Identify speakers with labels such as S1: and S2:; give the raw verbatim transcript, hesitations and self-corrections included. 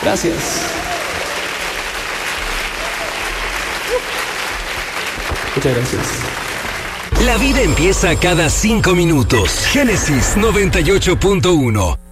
S1: Gracias. Muchas gracias.
S2: La vida empieza cada cinco minutos. Génesis noventa y ocho punto uno.